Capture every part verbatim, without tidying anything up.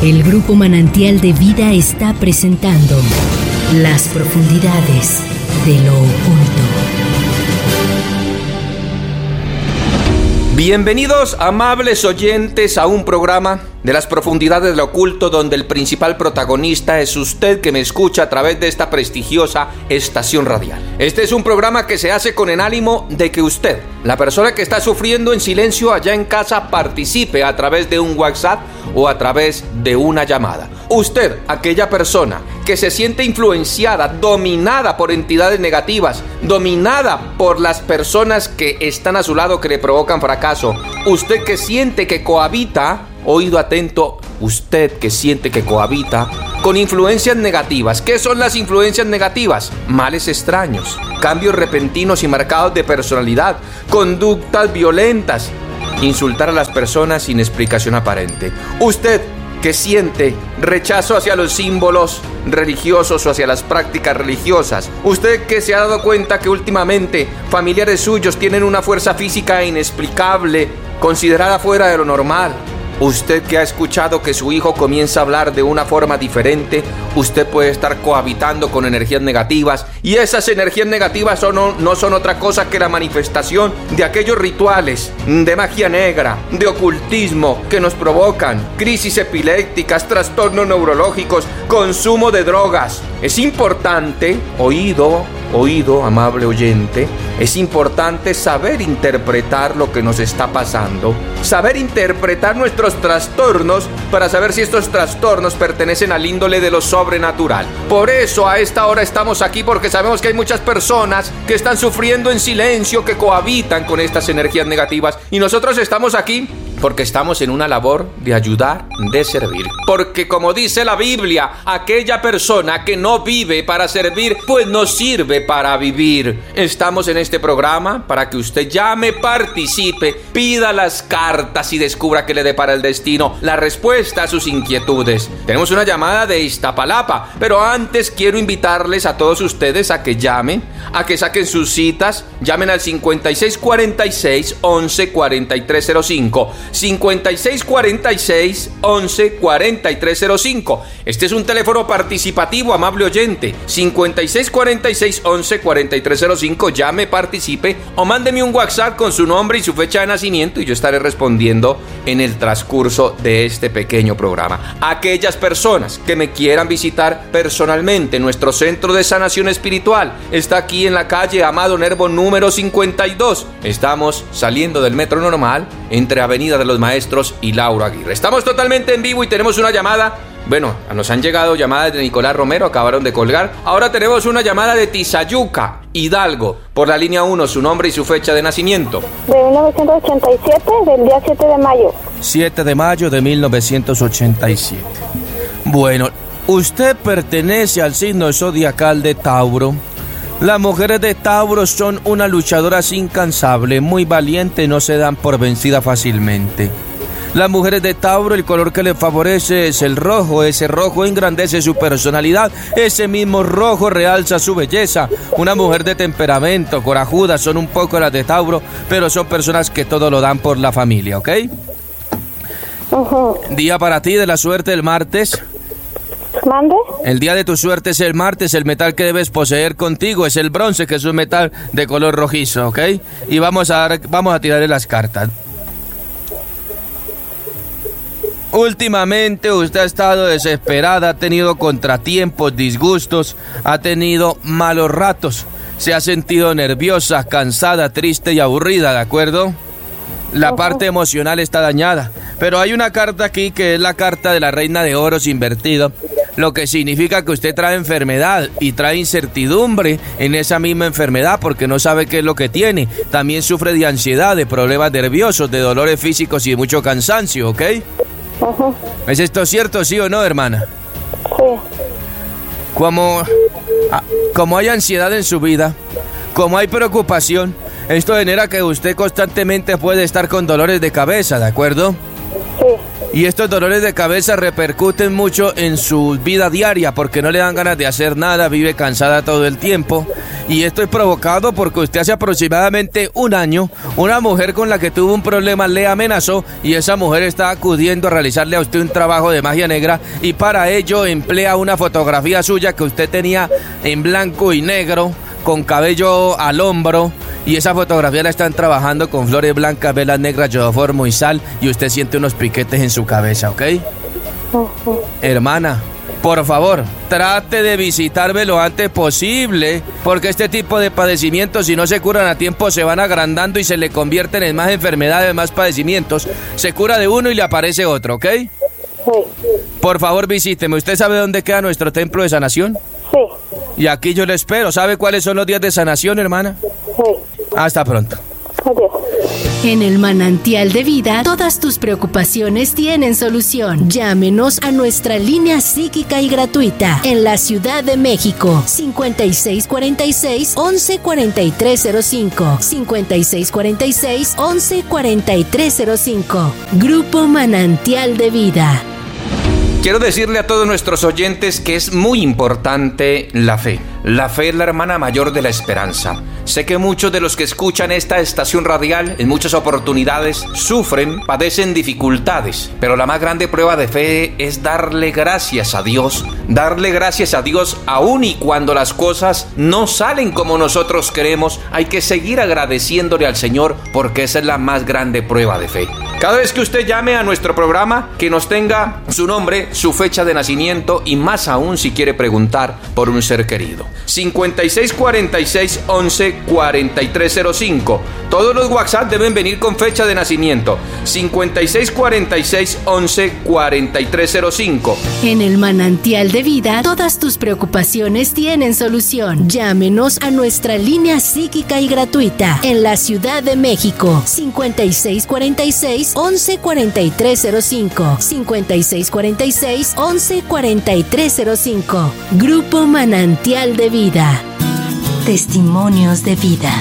El Grupo Manantial de Vida está presentando Las Profundidades de lo Oculto. Bienvenidos, amables oyentes, a un programa de Las Profundidades de lo Oculto, donde el principal protagonista es usted que me escucha a través de esta prestigiosa estación radial. Este es un programa que se hace con el ánimo de que usted, la persona que está sufriendo en silencio allá en casa, participe a través de un WhatsApp o a través de una llamada. Usted, aquella persona que se siente influenciada, dominada por entidades negativas, dominada por las personas que están a su lado que le provocan fracaso. Usted que siente que cohabita, oído atento, usted que siente que cohabita con influencias negativas. ¿Qué son las influencias negativas? Males extraños, cambios repentinos y marcados de personalidad, conductas violentas, insultar a las personas sin explicación aparente. Usted que siente rechazo hacia los símbolos religiosos o hacia las prácticas religiosas. Usted que se ha dado cuenta que últimamente familiares suyos tienen una fuerza física inexplicable, considerada fuera de lo normal. Usted que ha escuchado que su hijo comienza a hablar de una forma diferente. Usted puede estar cohabitando con energías negativas, y esas energías negativas son, no, no son otra cosa que la manifestación de aquellos rituales de magia negra, de ocultismo, que nos provocan crisis epilépticas, trastornos neurológicos, consumo de drogas. Es importante, oído, oído, amable oyente, es importante saber interpretar lo que nos está pasando, saber interpretar nuestros trastornos para saber si estos trastornos pertenecen al índole de lo sobrenatural. Por eso a esta hora estamos aquí, porque sabemos que hay muchas personas que están sufriendo en silencio, que cohabitan con estas energías negativas, y nosotros estamos aquí porque estamos en una labor de ayudar, de servir. Porque como dice la Biblia, aquella persona que no vive para servir, pues no sirve para vivir. Estamos en este programa para que usted llame, participe, pida las cartas y descubra qué le depara el destino, la respuesta a sus inquietudes. Tenemos una llamada de Iztapalapa, pero antes quiero invitarles a todos ustedes a que llamen, a que saquen sus citas. Llamen al cincuenta y seis cuarenta y seis, once, cuarenta y tres cero cinco. cincuenta y seis cuarenta y seis, once, cuarenta y tres cero cinco. Este es un teléfono participativo, amable oyente. cincuenta y seis cuarenta y seis, once, cuarenta y tres cero cinco. Llame, participe o mándeme un WhatsApp con su nombre y su fecha de nacimiento, y yo estaré respondiendo en el transcurso de este pequeño programa. Aquellas personas que me quieran visitar personalmente, nuestro centro de sanación espiritual está aquí en la calle Amado Nervo número cincuenta y dos. Estamos saliendo del metro normal entre Avenida de los Maestros y Lauro Aguirre. Estamos totalmente en vivo y tenemos una llamada. Bueno, nos han llegado llamadas de Nicolás Romero, acabaron de colgar. Ahora tenemos una llamada de Tizayuca, Hidalgo, por la línea uno, su nombre y su fecha de nacimiento. De mil novecientos ochenta y siete, del día siete de mayo. siete de mayo de mil novecientos ochenta y siete. Bueno, usted pertenece al signo zodiacal de Tauro. Las mujeres de Tauro son una luchadora incansable, muy valiente, no se dan por vencida fácilmente. Las mujeres de Tauro, el color que les favorece es el rojo. Ese rojo engrandece su personalidad. Ese mismo rojo realza su belleza. Una mujer de temperamento, corajuda, son un poco las de Tauro, pero son personas que todo lo dan por la familia, ¿ok? Uh-huh. Día para ti de la suerte el martes. ¿Mande? El día de tu suerte es el martes. El metal que debes poseer contigo es el bronce, que es un metal de color rojizo, ¿ok? Y vamos a, dar, vamos a tirarle las cartas. Últimamente usted ha estado desesperada, ha tenido contratiempos, disgustos, ha tenido malos ratos, se ha sentido nerviosa, cansada, triste y aburrida, ¿de acuerdo? La parte emocional está dañada, pero hay una carta aquí que es la carta de la Reina de Oros invertido, lo que significa que usted trae enfermedad y trae incertidumbre en esa misma enfermedad porque no sabe qué es lo que tiene. También sufre de ansiedad, de problemas nerviosos, de dolores físicos y de mucho cansancio, ¿ok? Uh-huh. ¿Es esto cierto, sí o no, hermana? Sí. Como, como hay ansiedad en su vida, como hay preocupación, esto genera que usted constantemente puede estar con dolores de cabeza, ¿de acuerdo? Sí. Y estos dolores de cabeza repercuten mucho en su vida diaria porque no le dan ganas de hacer nada, vive cansada todo el tiempo. Y esto es provocado porque usted hace aproximadamente un año, una mujer con la que tuvo un problema le amenazó y esa mujer está acudiendo a realizarle a usted un trabajo de magia negra y para ello emplea una fotografía suya que usted tenía en blanco y negro, con cabello al hombro, y esa fotografía la están trabajando con flores blancas, velas negras, yodoformo y sal, y usted siente unos piquetes en su cabeza, ¿ok? Uh-huh. Hermana, por favor, trate de visitarme lo antes posible, porque este tipo de padecimientos, si no se curan a tiempo, se van agrandando y se le convierten en más enfermedades, más padecimientos. Se cura de uno y le aparece otro, ¿ok? Sí. Por favor, visíteme. ¿Usted sabe dónde queda nuestro templo de sanación? Sí. Y aquí yo le espero. ¿Sabe cuáles son los días de sanación, hermana? Sí. Hasta pronto. Adiós. En el Manantial de Vida, todas tus preocupaciones tienen solución. Llámenos a nuestra línea psíquica y gratuita en la Ciudad de México. cincuenta y seis cuarenta y seis, once cuarenta y tres cero cinco. cincuenta y seis cuarenta y seis, once cuarenta y tres cero cinco. Grupo Manantial de Vida. Quiero decirle a todos nuestros oyentes que es muy importante la fe. La fe es la hermana mayor de la esperanza. Sé que muchos de los que escuchan esta estación radial en muchas oportunidades sufren, padecen dificultades, pero la más grande prueba de fe es darle gracias a Dios. Darle gracias a Dios aún y cuando las cosas no salen como nosotros queremos, hay que seguir agradeciéndole al Señor porque esa es la más grande prueba de fe. Cada vez que usted llame a nuestro programa, que nos tenga su nombre, su fecha de nacimiento y más aún si quiere preguntar por un ser querido. cincuenta y seis cuarenta y seis, once cuarenta y tres cero cinco. Todos los WhatsApp deben venir con fecha de nacimiento. cincuenta y seis cuarenta y seis, once cuarenta y tres cero cinco. En el Manantial de Vida, todas tus preocupaciones tienen solución. Llámenos a nuestra línea psíquica y gratuita en la Ciudad de México. cincuenta y seis cuarenta y seis, once cuarenta y tres cero cinco. cincuenta y seis cuarenta y seis, once cuarenta y tres cero cinco. Grupo Manantial de Vida. Testimonios de vida.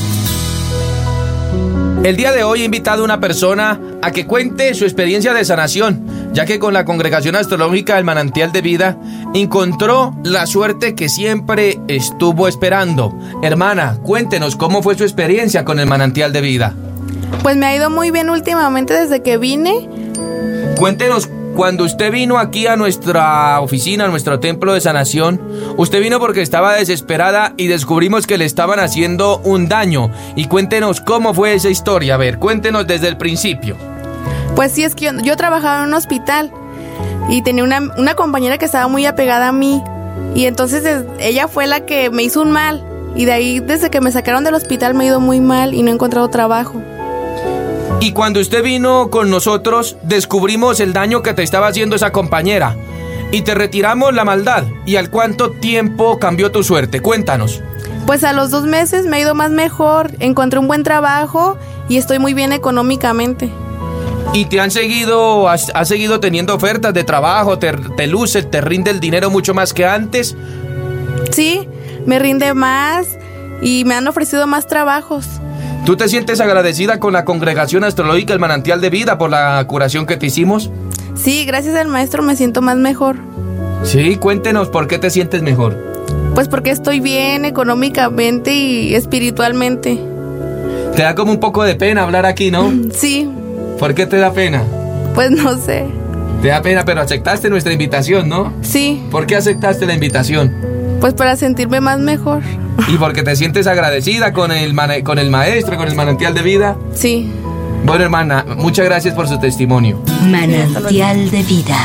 El día de hoy he invitado a una persona a que cuente su experiencia de sanación, ya que con la Congregación Astrológica del Manantial de Vida encontró la suerte que siempre estuvo esperando. Hermana, cuéntenos cómo fue su experiencia con el Manantial de Vida. Pues me ha ido muy bien últimamente desde que vine. Cuéntenos, cuando usted vino aquí a nuestra oficina, a nuestro templo de sanación, usted vino porque estaba desesperada y descubrimos que le estaban haciendo un daño. Y cuéntenos cómo fue esa historia. A ver, cuéntenos desde el principio. Pues sí, es que yo, yo trabajaba en un hospital y tenía una, una compañera que estaba muy apegada a mí. Y entonces es, ella fue la que me hizo un mal. Y de ahí, desde que me sacaron del hospital, me he ido muy mal y no he encontrado trabajo. Y cuando usted vino con nosotros, descubrimos el daño que te estaba haciendo esa compañera y te retiramos la maldad. ¿Y al cuánto tiempo cambió tu suerte? Cuéntanos. Pues a los dos meses me ha ido más mejor, encontré un buen trabajo y estoy muy bien económicamente. ¿Y te han seguido, has, has seguido teniendo ofertas de trabajo? ¿Te, te luce, te rinde el dinero mucho más que antes? Sí, me rinde más y me han ofrecido más trabajos. ¿Tú te sientes agradecida con la Congregación Astrológica El Manantial de Vida por la curación que te hicimos? Sí, gracias al maestro me siento más mejor. Sí, cuéntenos, ¿por qué te sientes mejor? Pues porque estoy bien económicamente y espiritualmente. Te da como un poco de pena hablar aquí, ¿no? Sí. ¿Por qué te da pena? Pues no sé. Te da pena, pero aceptaste nuestra invitación, ¿no? Sí. ¿Por qué aceptaste la invitación? Pues para sentirme más mejor. ¿Y porque te sientes agradecida con el, man- con el maestro, con el Manantial de Vida? Sí. Bueno, hermana, muchas gracias por su testimonio. Manantial de Vida.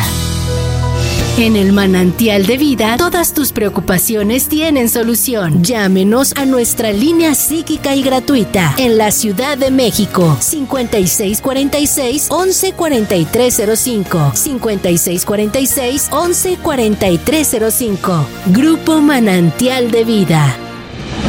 En el Manantial de Vida, todas tus preocupaciones tienen solución. Llámenos a nuestra línea psíquica y gratuita en la Ciudad de México. cincuenta y seis cuarenta y seis, once cuarenta y tres cero cinco. cincuenta y seis cuarenta y seis, once cuarenta y tres cero cinco. Grupo Manantial de Vida.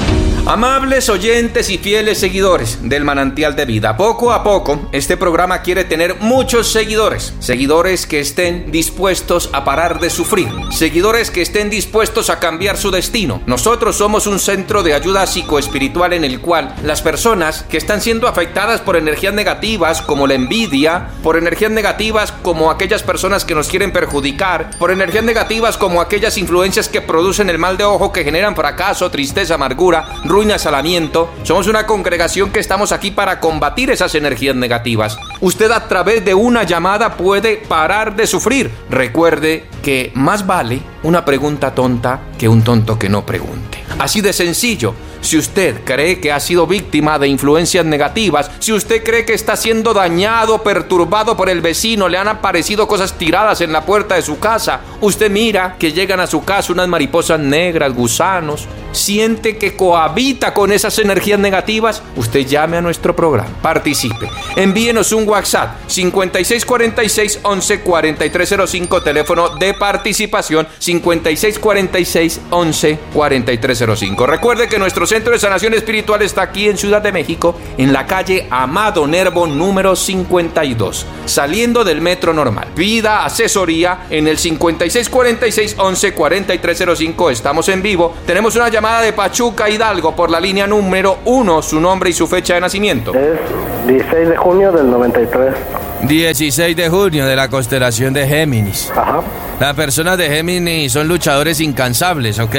Amables oyentes y fieles seguidores del Manantial de Vida, poco a poco este programa quiere tener muchos seguidores, seguidores que estén dispuestos a parar de sufrir, seguidores que estén dispuestos a cambiar su destino. Nosotros somos un centro de ayuda psicoespiritual en el cual las personas que están siendo afectadas por energías negativas como la envidia, por energías negativas como aquellas personas que nos quieren perjudicar, por energías negativas como aquellas influencias que producen el mal de ojo, que generan fracaso, tristeza, amargura, ruina, asalamiento. Somos una congregación que estamos aquí para combatir esas energías negativas. Usted a través de una llamada puede parar de sufrir. Recuerde que más vale una pregunta tonta que un tonto que no pregunte. Así de sencillo. Si usted cree que ha sido víctima de influencias negativas, si usted cree que está siendo dañado, perturbado por el vecino, le han aparecido cosas tiradas en la puerta de su casa, usted mira que llegan a su casa unas mariposas negras, gusanos, siente que cohabita con esas energías negativas, usted llame a nuestro programa, participe, envíenos un WhatsApp cincuenta y seis cuarenta y seis, once, cuarenta y tres cero cinco, teléfono de participación cincuenta y seis cuarenta y seis, once, cuarenta y tres cero cinco. Recuerde que nuestro Centro de Sanación Espiritual está aquí en Ciudad de México, en la calle Amado Nervo número cincuenta y dos, saliendo del Metro Normal. Pida asesoría en el cincuenta y seis cuarenta y seis, once, cuarenta y tres cero cinco. Estamos en vivo. Tenemos una llamada de Pachuca, Hidalgo, por la línea número uno. Su nombre y su fecha de nacimiento. Es dieciséis de junio del noventa y tres. dieciséis de junio de la constelación de Géminis. Ajá. Las personas de Géminis son luchadores incansables, ¿ok?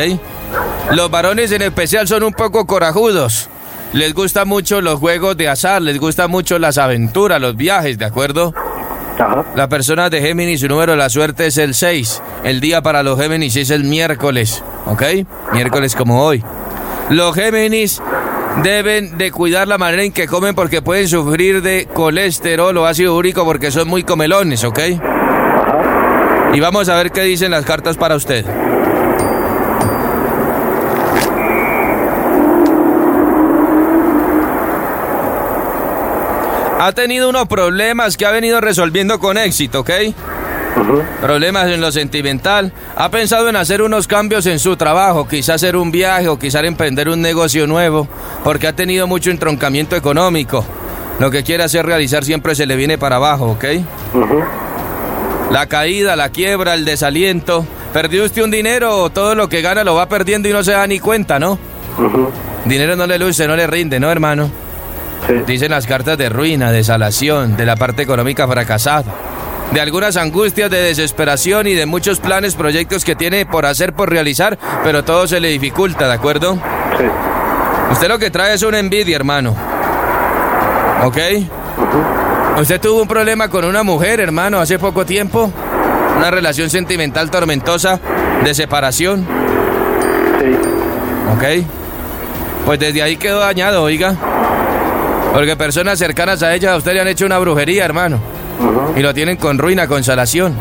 Los varones en especial son un poco corajudos. Les gustan mucho los juegos de azar, les gustan mucho las aventuras, los viajes, ¿de acuerdo? Ajá. Las personas de Géminis, su número de la suerte es el seis. El día para los Géminis es el miércoles, ¿ok? Miércoles como hoy. Los Géminis deben de cuidar la manera en que comen porque pueden sufrir de colesterol o ácido úrico porque son muy comelones, ¿ok? Ajá. Y vamos a ver qué dicen las cartas para usted. Ha tenido unos problemas que ha venido resolviendo con éxito, ¿ok? Uh-huh. Problemas en lo sentimental. Ha pensado en hacer unos cambios en su trabajo, quizás hacer un viaje o quizás emprender un negocio nuevo, porque ha tenido mucho entroncamiento económico. Lo que quiere hacer realizar siempre se le viene para abajo, ¿ok? Uh-huh. La caída, la quiebra, el desaliento. ¿Perdió usted un dinero o todo lo que gana lo va perdiendo y no se da ni cuenta, no? Uh-huh. Dinero no le luce, no le rinde, ¿no, hermano? Sí. Dicen las cartas de ruina, desalación, de la parte económica fracasada, de algunas angustias, de desesperación y de muchos planes, proyectos que tiene por hacer, por realizar, pero todo se le dificulta, ¿de acuerdo? Sí. Usted lo que trae es una envidia, hermano. ¿Ok? Uh-huh. Usted tuvo un problema con una mujer, hermano, hace poco tiempo. Una relación sentimental tormentosa, de separación. Sí. ¿Ok? Pues desde ahí quedó dañado, oiga. Porque personas cercanas a ella a usted le han hecho una brujería, hermano. Uh-huh. Y lo tienen con ruina, con salación.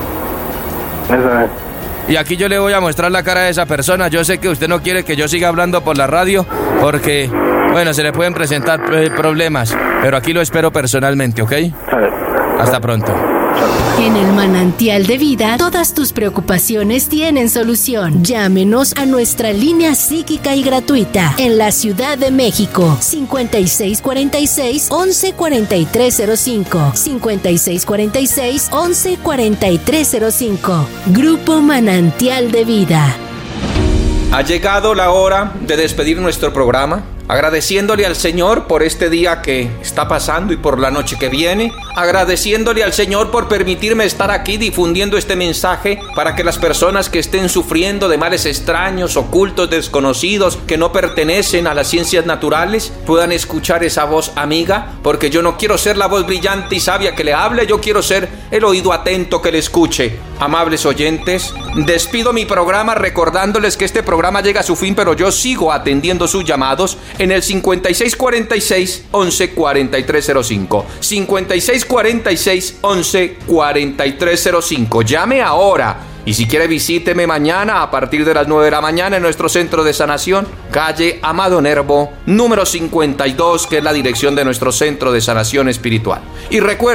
Eso es. Y aquí yo le voy a mostrar la cara de esa persona. Yo sé que usted no quiere que yo siga hablando por la radio porque, bueno, se le pueden presentar eh, problemas. Pero aquí lo espero personalmente, ¿ok? Sí. Hasta pronto. En el Manantial de Vida, todas tus preocupaciones tienen solución. Llámenos a nuestra línea psíquica y gratuita en la Ciudad de México. cincuenta y seis cuarenta y seis, once, cuarenta y tres cero cinco. cincuenta y seis cuarenta y seis, once, cuarenta y tres cero cinco. Grupo Manantial de Vida. Ha llegado la hora de despedir nuestro programa, agradeciéndole al Señor por este día que está pasando y por la noche que viene, agradeciéndole al Señor por permitirme estar aquí difundiendo este mensaje para que las personas que estén sufriendo de males extraños, ocultos, desconocidos, que no pertenecen a las ciencias naturales, puedan escuchar esa voz amiga, porque yo no quiero ser la voz brillante y sabia que le hable, yo quiero ser el oído atento que le escuche. Amables oyentes, despido mi programa recordándoles que este programa llega a su fin, pero yo sigo atendiendo sus llamados en el cincuenta y seis cuarenta y seis, once, cuarenta y tres cero cinco. cincuenta y seis cuarenta y seis, once, cuarenta y tres cero cinco. Llame ahora. Y si quiere, visíteme mañana a partir de las nueve de la mañana en nuestro centro de sanación, calle Amado Nervo, número cincuenta y dos, que es la dirección de nuestro centro de sanación espiritual. Y recuerden,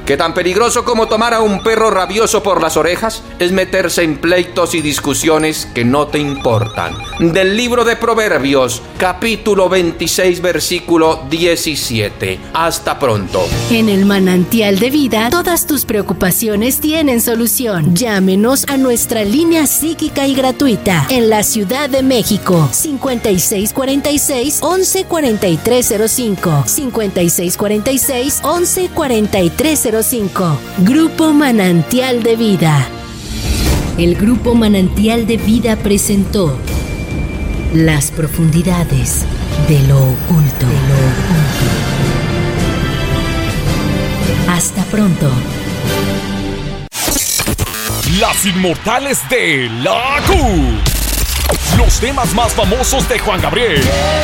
que tan peligroso como tomar a un perro rabioso por las orejas es meterse en pleitos y discusiones que no te importan. Del libro de Proverbios, capítulo veintiséis, versículo diecisiete. Hasta pronto. En el manantial de vida, todas tus preocupaciones tienen solución. Llámenos a nuestra línea psíquica y gratuita en la Ciudad de México. cincuenta y seis cuarenta y seis, once cuarenta y tres cero cinco. cincuenta y seis cuarenta y seis, once cuarenta y tres cero cinco. Grupo Manantial de Vida. El Grupo Manantial de Vida presentó Las profundidades de lo oculto. De lo oculto. Hasta pronto. Las inmortales de la Q. Los temas más famosos de Juan Gabriel.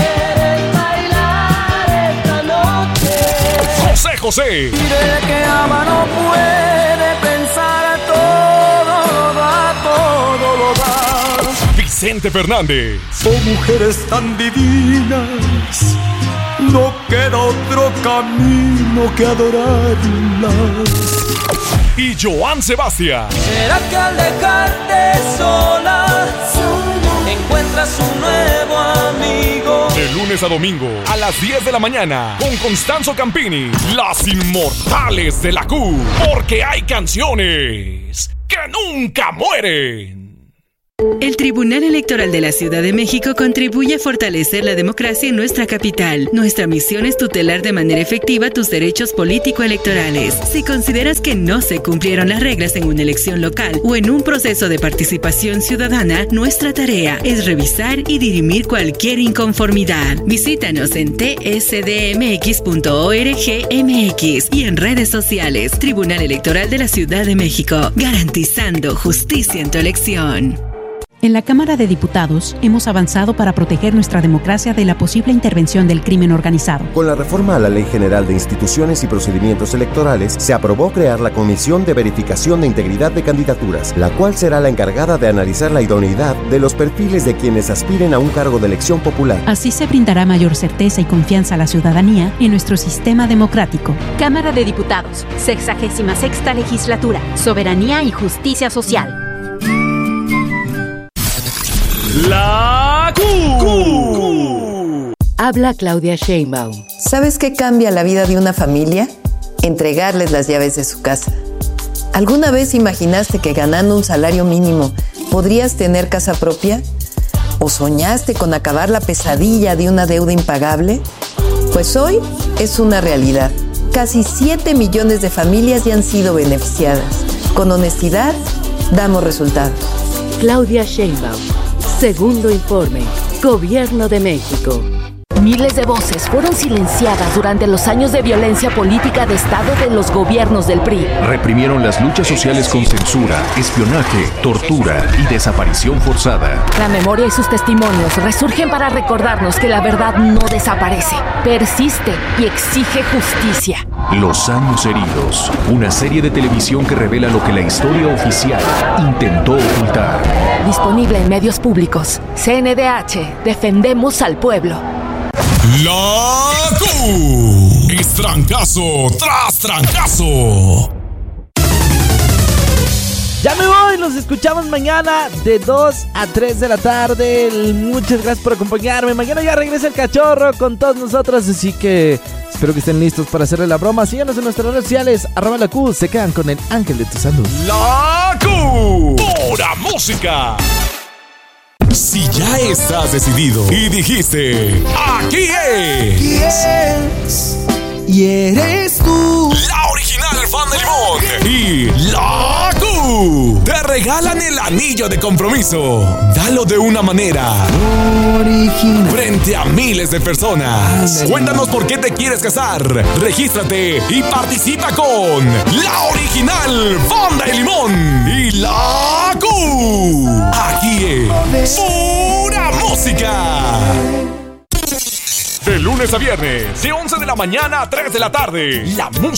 José José. Mire que ama no puede pensar, todo lo da, todo lo da. Vicente Fernández. Oh, mujeres tan divinas, no queda otro camino que adorarlas. Y Joan Sebastián. ¿Será que al dejarte sola, sola encuentras un nuevo amigo? De lunes a domingo a las diez de la mañana con Constanzo Campini. Las inmortales de la Q. Porque hay canciones que nunca mueren. El Tribunal Electoral de la Ciudad de México contribuye a fortalecer la democracia en nuestra capital. Nuestra misión es tutelar de manera efectiva tus derechos político-electorales. Si consideras que no se cumplieron las reglas en una elección local o en un proceso de participación ciudadana, nuestra tarea es revisar y dirimir cualquier inconformidad. Visítanos en t s d m x punto org m x y en redes sociales. Tribunal Electoral de la Ciudad de México, garantizando justicia en tu elección. En la Cámara de Diputados hemos avanzado para proteger nuestra democracia de la posible intervención del crimen organizado. Con la reforma a la Ley General de Instituciones y Procedimientos Electorales, se aprobó crear la Comisión de Verificación de Integridad de Candidaturas, la cual será la encargada de analizar la idoneidad de los perfiles de quienes aspiren a un cargo de elección popular. Así se brindará mayor certeza y confianza a la ciudadanía en nuestro sistema democrático. Cámara de Diputados, sexagésima sexta legislatura, soberanía y justicia social. La Q. Habla Claudia Sheinbaum. ¿Sabes qué cambia la vida de una familia? Entregarles las llaves de su casa. ¿Alguna vez imaginaste que ganando un salario mínimo podrías tener casa propia? ¿O soñaste con acabar la pesadilla de una deuda impagable? Pues hoy es una realidad. Casi siete millones de familias ya han sido beneficiadas. Con honestidad, damos resultados. Claudia Sheinbaum. Segundo informe. Gobierno de México. Miles de voces fueron silenciadas durante los años de violencia política de Estado de los gobiernos del P R I. Reprimieron las luchas sociales con censura, espionaje, tortura y desaparición forzada. La memoria y sus testimonios resurgen para recordarnos que la verdad no desaparece, persiste y exige justicia. Los años heridos, una serie de televisión que revela lo que la historia oficial intentó ocultar. Disponible en medios públicos. C N D H, defendemos al pueblo. La Q. Es trancazo tras trancazo. Ya me voy, los escuchamos mañana de dos a tres de la tarde. Muchas gracias por acompañarme. Mañana ya regresa el cachorro con todos nosotros, así que espero que estén listos para hacerle la broma. Síganos en nuestras redes sociales, arroba la Q. Se quedan con el ángel de tu salud. La Q. Pura música. Si ya estás decidido y dijiste, aquí es, y eres tú, la original Fan de Limón y la Q, te regalan el anillo de compromiso. Dalo de una manera original frente a miles de personas. Cuéntanos por qué te quieres casar. Regístrate y participa con la original Fan de Limón y la Q. Aquí es pura música. De lunes a viernes, de once de la mañana a tres de la tarde. La música